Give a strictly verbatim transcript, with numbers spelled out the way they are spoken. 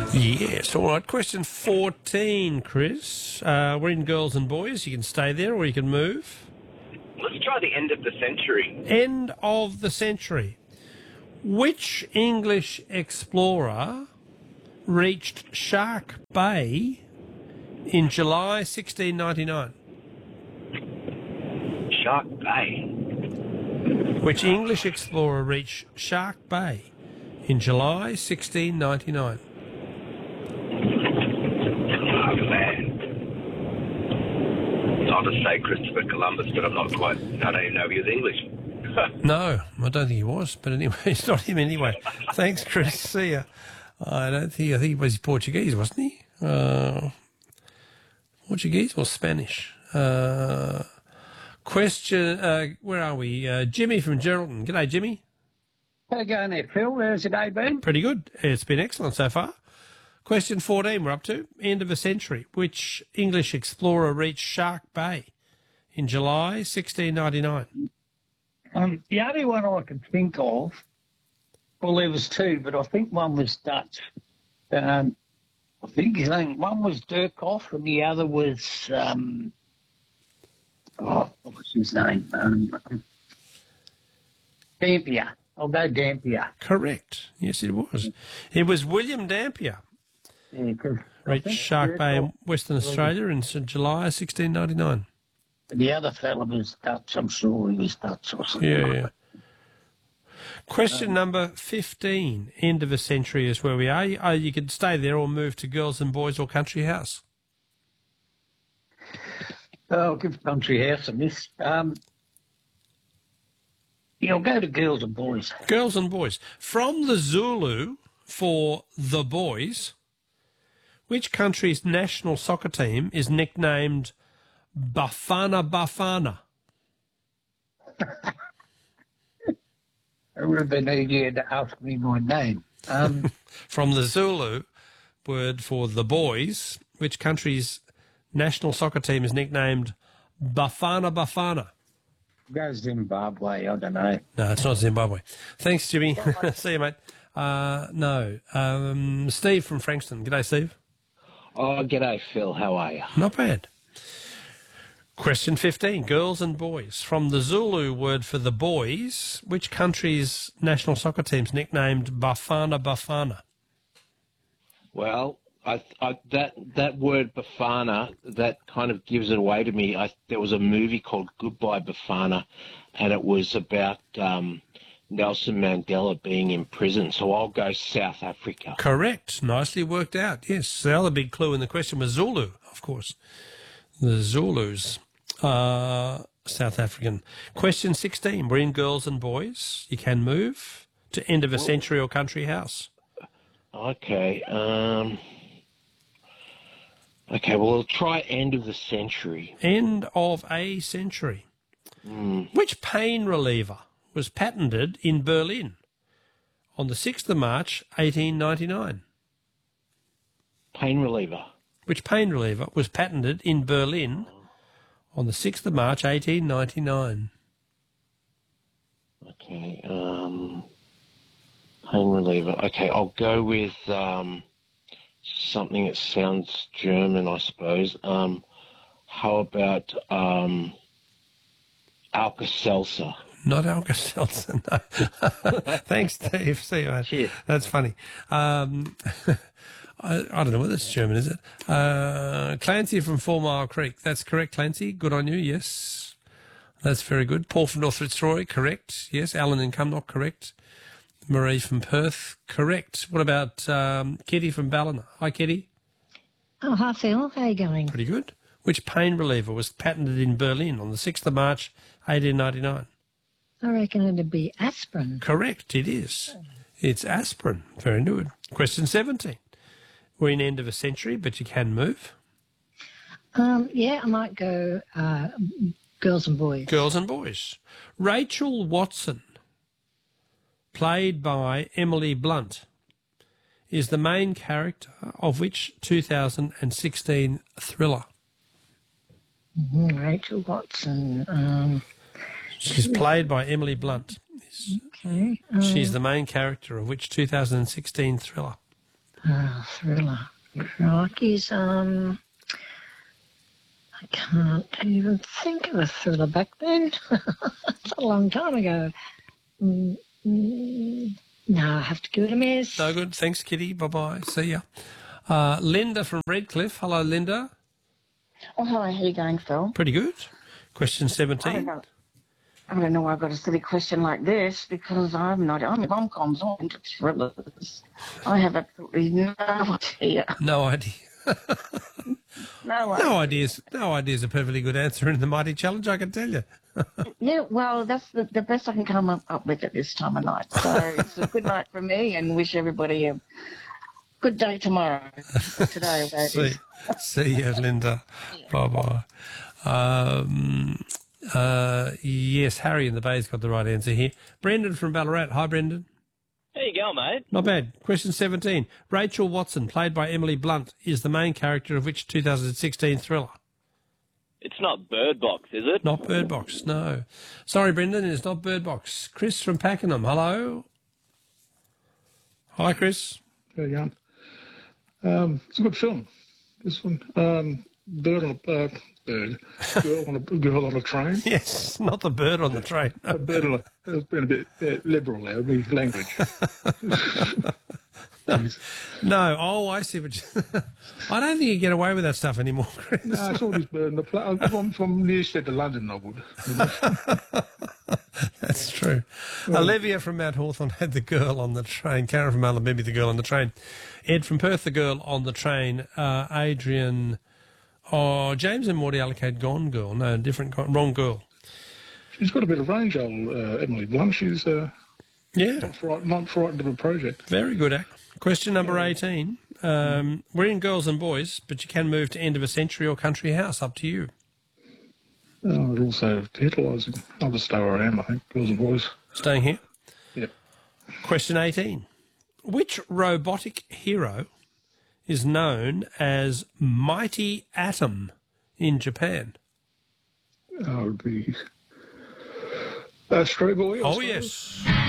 Yes, all right. Question fourteen, Chris. Uh, we're in girls and boys. You can stay there or you can move. Let's try the end of the century. End of the century. Which English explorer reached Shark Bay in July sixteen ninety-nine? Shark Bay. Which English explorer reached Shark Bay in July sixteen ninety-nine? Oh, man. I'll just say Christopher Columbus, but I'm not quite... I don't even know if he was English. No, I don't think he was, but anyway, it's not him anyway. Thanks, Chris. See ya. I don't think, I think he was Portuguese, wasn't he? Uh, Portuguese or Spanish? Uh, question, uh, where are we? Uh, Jimmy from Geraldton. G'day, Jimmy. How you going there, Phil? How's your day been? Pretty good. It's been excellent so far. Question fourteen we're up to. End of a century. Which English explorer reached Shark Bay in July sixteen ninety-nine? Um, the only one I can think of, well, there was two, but I think one was Dutch. Um, I think his name, one was Durkhoff and the other was, um, oh, what was his name? Um, Dampier. I'll go Dampier. Correct. Yes, it was. It was William Dampier. Yeah, 'cause I Reached think Shark Bay in Durkhoff- Western Australia in July sixteen ninety-nine. The other fella was Dutch. I'm sure he was Dutch or something. Yeah, like yeah. that. Question number fifteen. End of a century is where we are. Uh, you can stay there or move to girls and boys or country house. I'll give Country House a miss. Um, yeah, I'll go to girls and boys. Girls and boys. From the Zulu for the boys, which country's national soccer team is nicknamed Bafana Bafana? It would have been easier to ask me my name. Um, From the Zulu word for the boys, which country's national soccer team is nicknamed Bafana Bafana? go Zimbabwe, I don't know. No, it's not Zimbabwe. Thanks, Jimmy. See you, mate. Uh, no. Um, Steve from Frankston. G'day, Steve. Oh, g'day, Phil. How are you? Not bad. Question fifteen. Girls and boys. From the Zulu word for the boys, which country's national soccer team's nicknamed Bafana Bafana? Well, I, I, that that word Bafana, that kind of gives it away to me. I, there was a movie called Goodbye Bafana, and it was about um, Nelson Mandela being in prison. So I'll go South Africa. Correct. Nicely worked out. Yes. The other big clue in the question was Zulu, of course. The Zulus are South African. Question sixteen. We're in girls and boys. You can move to end of a century or country house. Okay. Um, okay, well, we'll try end of the century. End of a century. Mm. Which pain reliever was patented in Berlin on the sixth of March, eighteen ninety-nine? Pain reliever. Which pain reliever was patented in Berlin on the sixth of March, eighteen ninety-nine? Okay. Um, pain reliever. Okay, I'll go with um, something that sounds German, I suppose. Um, how about um, Alka-Seltzer? Not Alka-Seltzer, no. Thanks, Steve. See you, mate. Cheers. That's funny. Um, I, I don't know whether it's German, is it? Uh, Clancy from Four Mile Creek. That's correct, Clancy. Good on you, yes. That's very good. Paul from North Fitzroy, correct. Yes. Alan in Cumnock, correct. Marie from Perth, correct. What about um, Kitty from Ballina? Hi, Kitty. Oh, hi, Phil. How are you going? Pretty good. Which pain reliever was patented in Berlin on the sixth of March, eighteen ninety-nine? I reckon it'd be aspirin. Correct, it is. It's aspirin. Very good. Question seventeen. We're in end of a century, but you can move. Um, yeah, I might go uh, girls and boys. Girls and boys. Rachel Watson, played by Emily Blunt, is the main character of which two thousand sixteen thriller? Mm-hmm. Rachel Watson. Um, She's played by Emily Blunt. okay. Um, She's the main character of which two thousand sixteen thriller? Uh, thriller. Crikey's, um, I can't even think of a thriller back then. It's a long time ago. Mm, mm, no, I have to give it a miss. No good. Thanks, Kitty. Bye-bye. See ya. Uh, Linda from Redcliffe. Hello, Linda. Oh, hi, how you going, Phil? Pretty good. Question I don't seventeen. know. I don't know why I've got a silly question like this because I'm not. I'm rom-coms. I'm into thrillers. I have absolutely no idea. No idea. No idea. No ideas. No ideas. A perfectly good answer in the Mighty Challenge, I can tell you. Yeah, well, that's the, the best I can come up, up with at this time of night. So it's a good night for me and wish everybody a good day tomorrow. Today, that See, is. see you, Linda. Bye-bye. Um, uh, yes, Harry in the Bay's got the right answer here. Brendan from Ballarat. Hi, Brendan. How you going, mate? Not bad. Question seventeen. Rachel Watson, played by Emily Blunt, is the main character of which two thousand sixteen thriller? It's not Bird Box, is it? Not Bird Box, no. Sorry, Brendan, it's not Bird Box. Chris from Pakenham, hello. Hi, Chris. There you go. Um, it's a good film. This one, um, bird on a uh, bird, girl on a girl on a train. Yes, not the bird on the train. A bird on a. It's been a bit uh, liberal there with the language. No, oh, I see what you... I don't think you get away with that stuff anymore, Chris. No, I saw this bird in the pla- from from Newstead to London. I would. That's true. Olivia from Mount Hawthorn had the girl on the train. Karen from Malabimbi, the girl on the train. Ed from Perth, the girl on the train. Uh, Adrian... Oh, James and Morty allocate Gone Girl. No, different... Wrong girl. She's got a bit of range, old uh, Emily Blunt. She's uh, Yeah. not, fright- not frightened of a project. Very good, Ack. Question number eighteen. Um, we're in Girls and Boys, but you can move to End of a Century or Country House. Up to you. Oh, it also titalising. I'll just stay where I am, I think. Girls and boys. Staying here. Yep. Question eighteen. Which robotic hero is known as Mighty Atom in Japan? Oh, it would be Astro Boy. I Oh, suppose. yes.